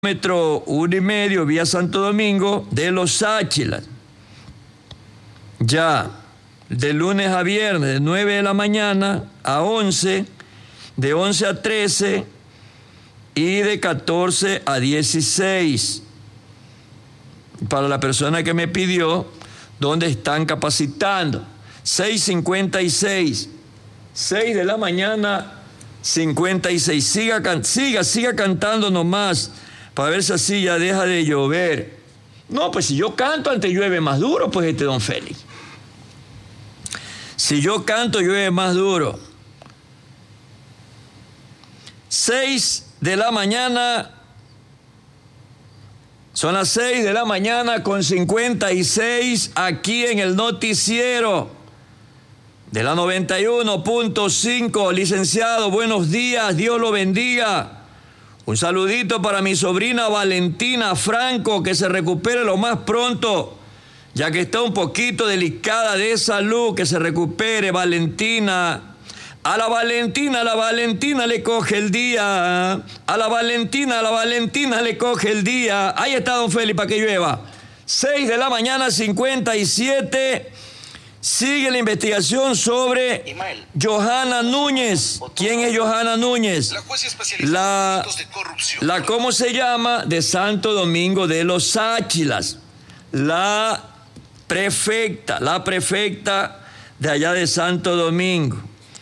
Metro 1,5 vía Santo Domingo de Los Áchilas. Ya de lunes a viernes, de 9 de la mañana a 11, de 11 a 13 y de 14 a 16. Para la persona que me pidió, ¿dónde están capacitando? 6:56, 6 de la mañana, 56. Siga cantando nomás, para ver si así ya deja de llover. No, pues si yo canto, antes llueve más duro, pues don Félix. Si yo canto, llueve más duro. 6 de la mañana, son las 6 de la mañana con 56, aquí en el noticiero de la 91.5. Licenciado, buenos días, Dios lo bendiga. Un saludito para mi sobrina Valentina Franco, que se recupere lo más pronto, ya que está un poquito delicada de salud. Que se recupere, Valentina. A la Valentina le coge el día. A la Valentina le coge el día. Ahí está don Félix para que llueva. 6 de la mañana, 57. Sigue la investigación sobre Johanna Núñez. ¿Quién es Johanna Núñez? La jueza especializada en delitos de corrupción. La ¿cómo se llama? De Santo Domingo de Los Áchilas. La prefecta de allá de Santo Domingo.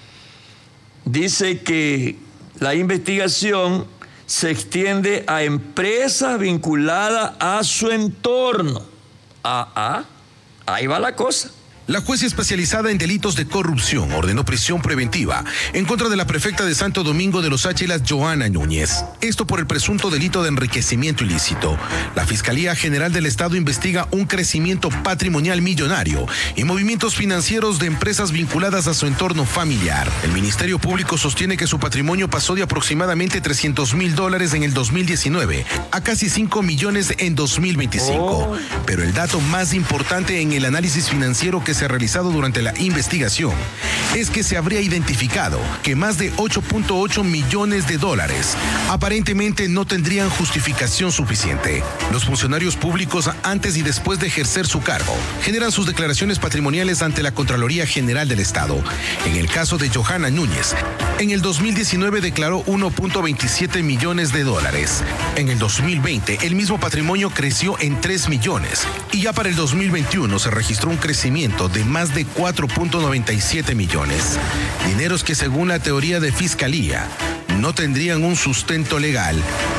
Dice que la investigación se extiende a empresas vinculadas a su entorno. Ahí va la cosa. La jueza especializada en delitos de corrupción ordenó prisión preventiva en contra de la prefecta de Santo Domingo de Los Áchilas, Johanna Núñez. Esto por el presunto delito de enriquecimiento ilícito. La Fiscalía General del Estado investiga un crecimiento patrimonial millonario y movimientos financieros de empresas vinculadas a su entorno familiar. El Ministerio Público sostiene que su patrimonio pasó de aproximadamente $300,000 en el 2019 a casi 5 millones en 2025. Pero el dato más importante en el análisis financiero que se ha realizado durante la investigación es que se habría identificado que más de $8.8 millones aparentemente no tendrían justificación suficiente. Los funcionarios públicos, antes y después de ejercer su cargo, generan sus declaraciones patrimoniales ante la Contraloría General del Estado. En el caso de Johanna Núñez, en el 2019 declaró $1.27 millones. En el 2020, el mismo patrimonio creció en 3 millones y ya para el 2021 se registró un crecimiento de más de 4.97 millones. Dineros que, según la teoría de Fiscalía, no tendrían un sustento legal.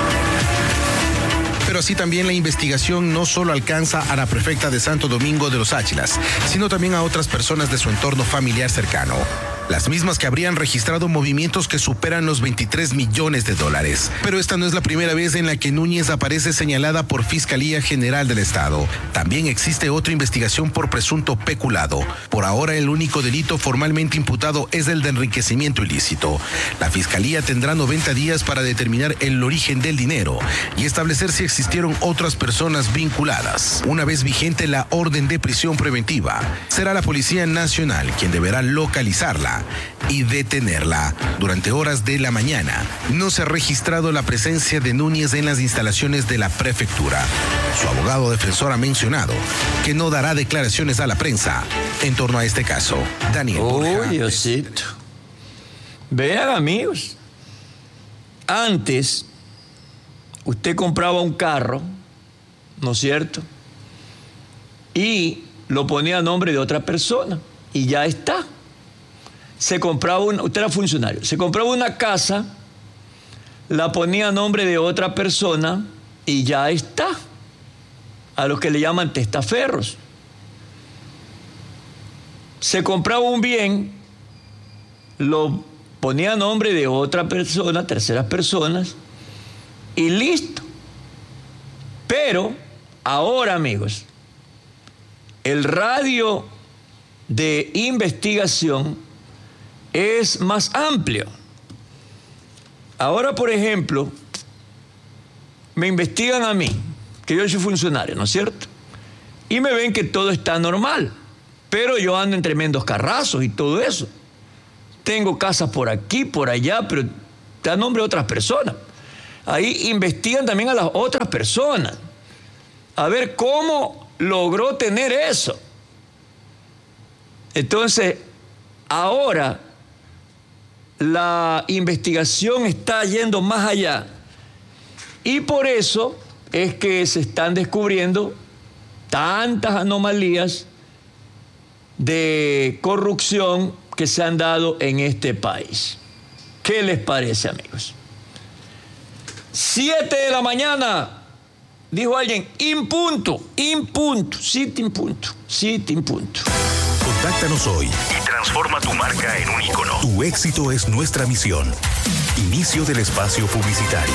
Pero así también la investigación no solo alcanza a la prefecta de Santo Domingo de Los Áchilas, sino también a otras personas de su entorno familiar cercano. Las mismas que habrían registrado movimientos que superan los $23 millones. Pero esta no es la primera vez en la que Núñez aparece señalada por Fiscalía General del Estado. También existe otra investigación por presunto peculado. Por ahora, el único delito formalmente imputado es el de enriquecimiento ilícito. La Fiscalía tendrá 90 días para determinar el origen del dinero y establecer si existieron otras personas vinculadas. Una vez vigente la orden de prisión preventiva, será la Policía Nacional quien deberá localizarla y detenerla. Durante horas de la mañana no se ha registrado la presencia de Núñez en las instalaciones de la prefectura. Su abogado defensor ha mencionado que no dará declaraciones a la prensa en torno a este caso. Daniel Borja. Diosito. Vean, amigos, antes usted compraba un carro, ¿no es cierto? Y lo ponía a nombre de otra persona y ya está. Usted era funcionario, se compraba una casa, la ponía a nombre de otra persona y ya está. A los que le llaman testaferros. Se compraba un bien, lo ponía a nombre de otra persona, terceras personas, y listo. Pero ahora, amigos, el radio de investigación es más amplio. Ahora, por ejemplo, me investigan a mí, que yo soy funcionario, ¿no es cierto? Y me ven que todo está normal, pero yo ando en tremendos carrazos y todo eso. Tengo casas por aquí, por allá, pero está a nombre de otras personas. ahí investigan también a las otras personas, a ver cómo logró tener eso. Entonces, ahora la investigación está yendo más allá y por eso es que se están descubriendo tantas anomalías de corrupción que se han dado en este país. ¿Qué les parece, amigos? 7 de la mañana, dijo alguien, impunto, sit impunto. Contáctanos hoy y transforma tu marca en un ícono. Tu éxito es nuestra misión. Inicio del espacio publicitario.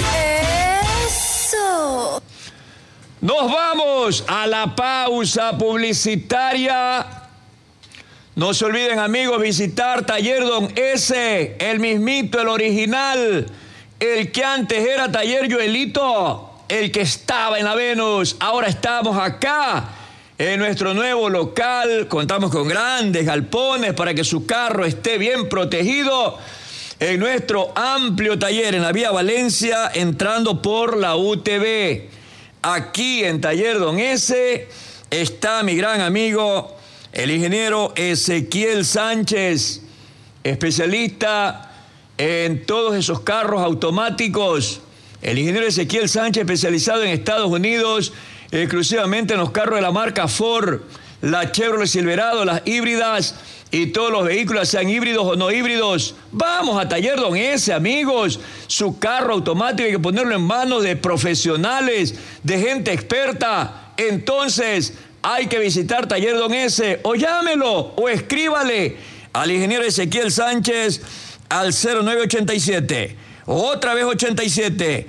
¡Eso! Nos vamos a la pausa publicitaria. No se olviden, amigos, visitar Taller Don S, el mismito, el original, el que antes era Taller Joelito, el que estaba en la Venus. Ahora estamos acá en nuestro nuevo local. Contamos con grandes galpones para que su carro esté bien protegido en nuestro amplio taller en la vía Valencia, entrando por la UTV. Aquí en Taller Don S está mi gran amigo, el ingeniero Ezequiel Sánchez, especialista en todos esos carros automáticos. El ingeniero Ezequiel Sánchez, especializado en Estados Unidos, exclusivamente en los carros de la marca Ford, la Chevrolet Silverado, las híbridas y todos los vehículos, sean híbridos o no híbridos. Vamos a Taller Don S, amigos. Su carro automático hay que ponerlo en manos de profesionales, de gente experta. Entonces, hay que visitar Taller Don S, o llámelo, o escríbale al ingeniero Ezequiel Sánchez al 0987, otra vez 87,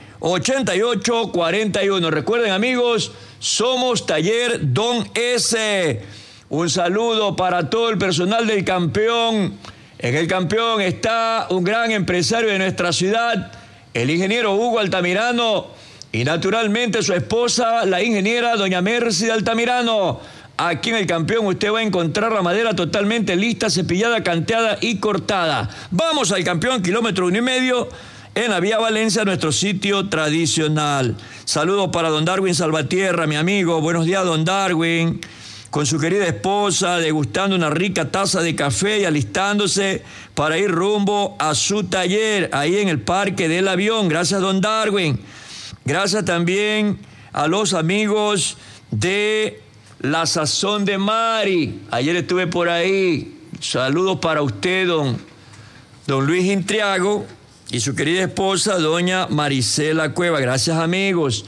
8841. Recuerden, amigos, somos Taller Don S. Un saludo para todo el personal del Campeón. En el Campeón está un gran empresario de nuestra ciudad, el ingeniero Hugo Altamirano, y naturalmente su esposa, la ingeniera doña Mercy Altamirano. Aquí en el Campeón usted va a encontrar la madera totalmente lista, cepillada, canteada y cortada. Vamos al Campeón, kilómetro 1,5, en la vía Valencia, nuestro sitio tradicional. Saludos para don Darwin Salvatierra, mi amigo. Buenos días, don Darwin. Con su querida esposa, degustando una rica taza de café y alistándose para ir rumbo a su taller, ahí en el Parque del Avión. Gracias, don Darwin. Gracias también a los amigos de La Sazón de Mari. Ayer estuve por ahí. Saludos para usted, don Luis Intriago, y su querida esposa, doña Marisela Cueva. Gracias, amigos.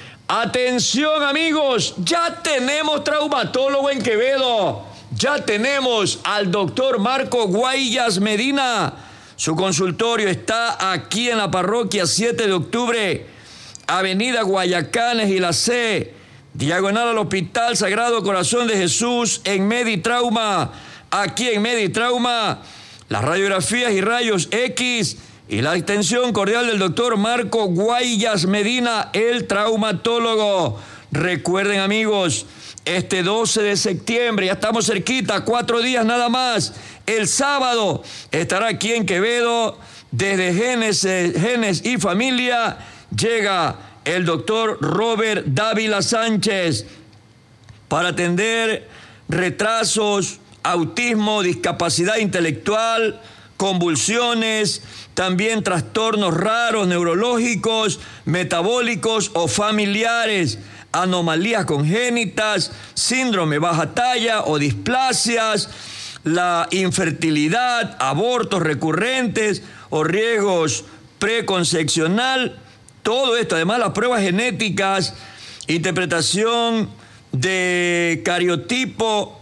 Atención, amigos, ya tenemos traumatólogo en Quevedo. Ya tenemos al doctor Marco Guayas Medina. Su consultorio está aquí en la parroquia 7 de octubre, Avenida Guayacanes y la C, diagonal al Hospital Sagrado Corazón de Jesús, en Meditrauma. Aquí en Meditrauma, las radiografías y rayos X y la atención cordial del doctor Marco Guayas Medina, el traumatólogo. Recuerden, amigos, este 12 de septiembre, ya estamos cerquita, 4 días nada más. El sábado estará aquí en Quevedo, desde Genes y Familia, llega el doctor Robert Dávila Sánchez para atender retrasos, autismo, discapacidad intelectual, convulsiones, también trastornos raros, neurológicos, metabólicos o familiares, anomalías congénitas, síndrome baja talla o displasias, la infertilidad, abortos recurrentes o riesgos preconcepcional. Todo esto, además las pruebas genéticas, interpretación de cariotipo,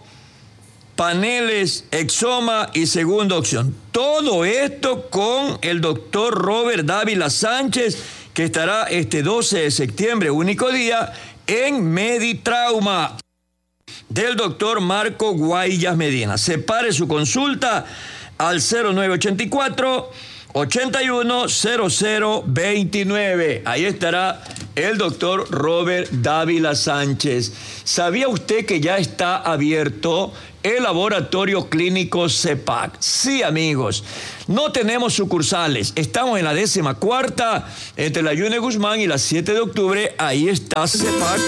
paneles, exoma y segunda opción. Todo esto con el doctor Robert Dávila Sánchez, que estará este 12 de septiembre, único día, en Meditrauma, del doctor Marco Guayas Medina. Separe su consulta al 0984 810029. Ahí estará el doctor Robert Dávila Sánchez. ¿Sabía usted que ya está abierto el laboratorio clínico CEPAC. Sí, amigos, no tenemos sucursales. Estamos en la 14ª, entre la Yune Guzmán y la 7 de octubre. Ahí está CEPAC.